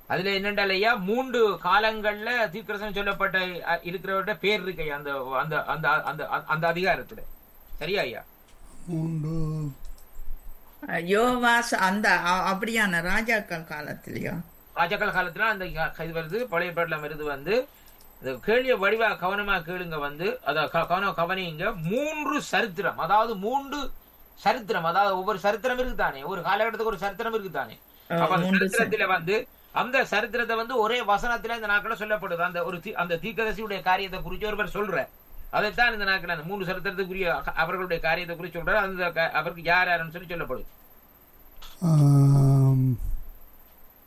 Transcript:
அதுல என்னென்றால் ஐயா 3 காலங்கள்ல தீர்க்கதரிசனம் சொல்லப்பட்ட இருக்கிறவர்கிட்ட பேர் இருக்கு ஐயா அந்த அந்த அந்த அந்த அந்த அதிகாரத்துல. சரியா ஐயா? 3 யோவாஸ் அந்த அப்படியான ராஜாக்கள் காலத்திலயோ? ராஜாக்கள் காலத்துல அந்த இது வருது, பழைய பாட்டுல வருது. வந்து கேள்விய வடிவா கவனமா கேளுங்க. வந்து கவனிங்க. 3 சரித்திரம், அதாவது 3 சரித்திரம், அதாவது ஒவ்வொரு சரித்திரம் இருக்குதானே, ஒரு காலகட்டத்துக்கு ஒரு சரித்திரம் இருக்குதானே. அப்ப அந்த சரித்திரத்துல வந்து அந்த சரித்திரத்தை வந்து ஒரே வசனத்துல இந்த நாட்கள சொல்லப்படுது. அந்த ஒரு அந்த தீர்க்கதரிசியுடைய காரியத்தை குறித்து ஒருவர் சொல்ற, அதைத்தான் இந்த நாட்கள் அந்த 3 சரித்திரத்துக்குரிய அவர்களுடைய காரியத்தை குறித்து சொல்றாரு. அந்த அவருக்கு யார் யாருன்னு சொல்லி சொல்லப்படுது.